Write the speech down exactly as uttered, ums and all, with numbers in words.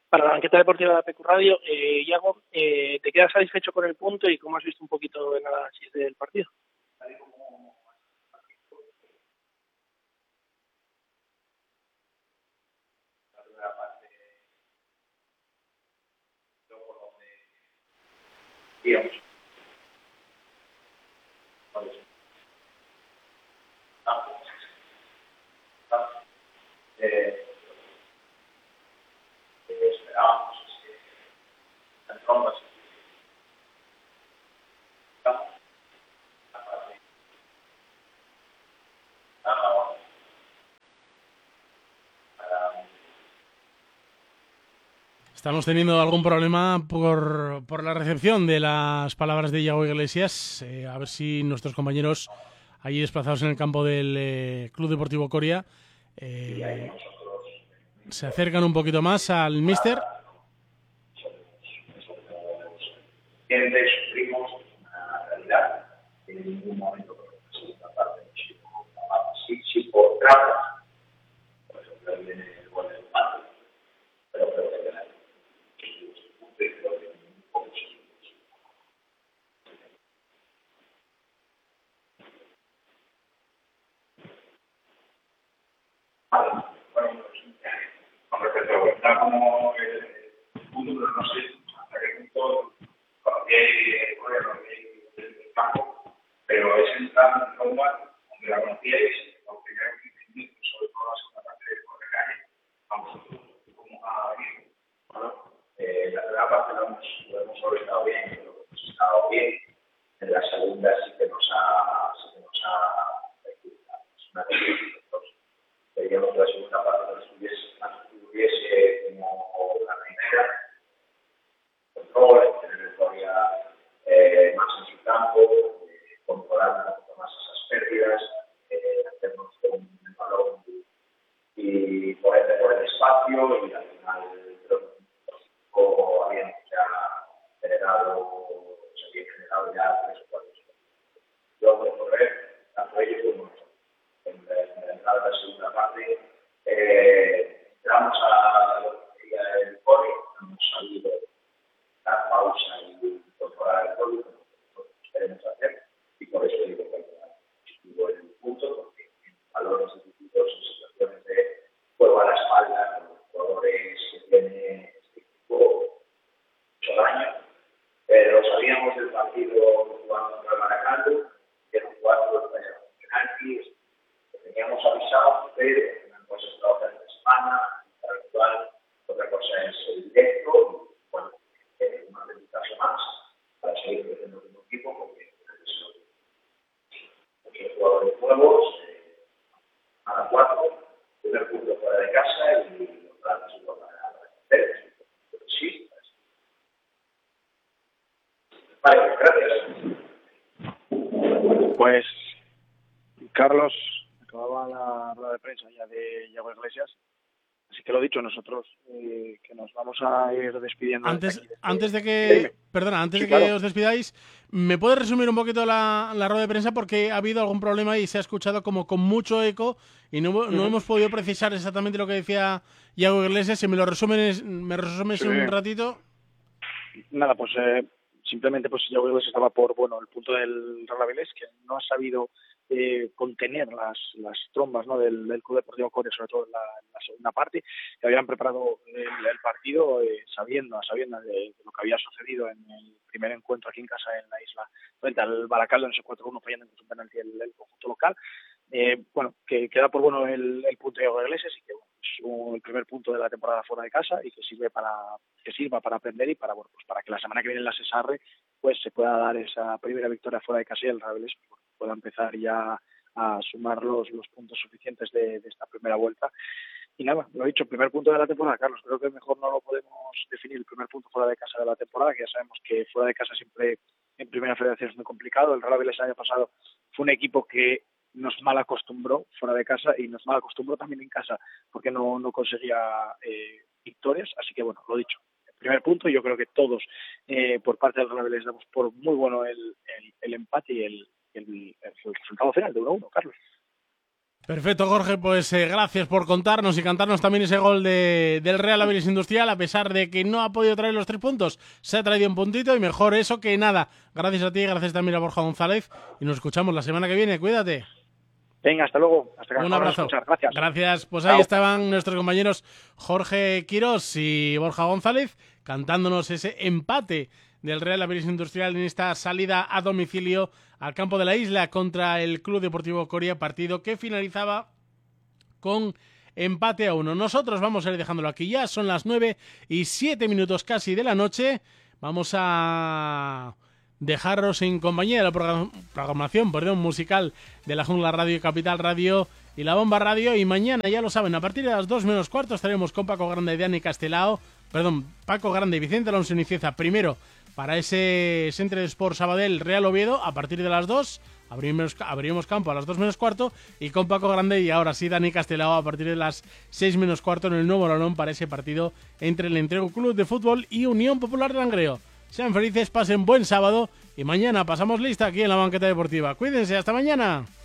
Para la banqueta deportiva de A P Q Radio, eh, Iago, eh, ¿te quedas satisfecho con el punto y cómo has visto un poquito el análisis del partido? Eh, eh, esperábamos que las trombas Estamos teniendo algún problema por, por la recepción de las palabras de Iago Iglesias. Eh, a ver si nuestros compañeros allí desplazados en el campo del eh, Club Deportivo Coria eh, se acercan un poquito más al míster. siempre sufrimos una realidad en ningún momento por la segunda parte sí, sí por trampas, por ejemplo viene el gol del empate, pero creo que ganar creo que un poco vale, bueno, con respecto a está como el punto, pero no sé hasta qué punto conocía el campo, pero es entrar en Roma, donde la conocíais, los primeros quince minutos, sobre todo la segunda parte de Correcalle, vamos como a ir. Bueno, eh, la primera parte lo hemos, lo hemos estado bien, pero hemos estado bien. En la segunda sí que nos ha, sí que nos ha perjudicado. Es una de las queríamos que la segunda parte nos tuviese, tuviese como la primera, control, tener todavía eh, más en su campo, eh, controlar un poco más esas pérdidas, eh, hacernos con el balón y, y por, el, por el espacio, y al final creo que o habíamos ya generado, se habían generado ya tres o cuatro yo de correr, tanto ellos como nosotros. En la, en la entrada de la segunda parte, eh, entramos a lo que sería el core, hemos salido dar pausa y controlar el juego, como nosotros queremos hacer, y por eso digo que positivo el punto, porque en valores distintos, en situaciones de juego a la espalda, con los jugadores que tiene este equipo, mucho daño, pero sabíamos del partido jugando contra el Maracaibo, que eran cuatro penaltis, que teníamos avisado, pero una cosa es la otra en España, para el cual otra cosa es el directo, y bueno, eh, un aprendizaje más para seguir creciendo como equipo, porque son muchos jugadores nuevos, eh, a cuatro, primer punto fuera de casa y los planes igual para hacer, sí. Vale, gracias. Pues Carlos acababa la rueda de prensa ya de Iago Iglesias, así que lo dicho, nosotros eh, que nos vamos a ir despidiendo. Antes, de aquí, desde... antes de que, Dime. perdona, antes Sí, de que claro. os despidáis, ¿me puedes resumir un poquito la, la rueda de prensa? Porque ha habido algún problema y se ha escuchado como con mucho eco y no, no uh-huh. hemos podido precisar exactamente lo que decía Iago Iglesias. Si me lo resumes, me resumes sí. un ratito. Nada, pues eh, simplemente pues Iago Iglesias estaba por bueno el punto del Real Avilés, que no ha sabido eh, contener las, las trombas, ¿no? del, del Club Deportivo Coria, sobre todo en la, en la segunda parte, que habían preparado el, el partido eh, sabiendo, sabiendo de, de lo que había sucedido en el primer encuentro aquí en casa en la isla, frente al Baracaldo en ese cuatro uno, fallando en un penalti el, el conjunto local. Eh, bueno, que queda por bueno el, el punto de Iago Iglesias y que bueno, es un, el primer punto de la temporada fuera de casa y que sirve para que sirva para aprender y para bueno pues para que la semana que viene en la Cesarre pues se pueda dar esa primera victoria fuera de casa y el Real Avilés pues, pueda empezar ya a sumar los, los puntos suficientes de, de esta primera vuelta. Y nada, lo he dicho, primer punto de la temporada, Carlos, creo que mejor no lo podemos definir el primer punto fuera de casa de la temporada, que ya sabemos que fuera de casa siempre en primera federación es muy complicado. El Real Avilés el año pasado fue un equipo que nos mal acostumbró fuera de casa y nos mal acostumbró también en casa porque no, no conseguía eh, victorias, así que bueno, lo dicho, el primer punto, yo creo que todos eh, por parte del Real Avilés damos por muy bueno el, el, el empate y el, el, el resultado final de uno a uno, Carlos. Perfecto, Jorge, pues eh, gracias por contarnos y cantarnos también ese gol de, del Real Avilés Industrial. A pesar de que no ha podido traer los tres puntos, se ha traído un puntito y mejor eso que nada. Gracias a ti, gracias también a Borja González y nos escuchamos la semana que viene. Cuídate. Venga, hasta luego. Hasta que un abrazo. Gracias. Gracias. Pues Chao. Ahí estaban nuestros compañeros Jorge Quirós y Borja González cantándonos ese empate del Real Avilés Industrial en esta salida a domicilio al campo de la Isla contra el Club Deportivo Coria, partido que finalizaba con empate a uno. Nosotros vamos a ir dejándolo aquí ya, son las nueve y siete minutos casi de la noche. Vamos a dejaros en compañía de la program- programación perdón, musical de la Jungla Radio, Capital Radio y La Bomba Radio, y mañana, ya lo saben, a partir de las dos menos cuarto estaremos con Paco Grande y Dani Castelao, perdón, Paco Grande y Vicente Alonso y Cieza primero para ese Centre de Sport Sabadell Real Oviedo. A partir de las dos abrimos, abrimos campo a las dos menos cuarto y con Paco Grande y ahora sí Dani Castelao a partir de las seis menos cuarto en el Nuevo Lolón para ese partido entre el Entrego Club de Fútbol y Unión Popular de Langreo. Sean felices, pasen buen sábado y mañana pasamos lista aquí en la banqueta deportiva. Cuídense, hasta mañana.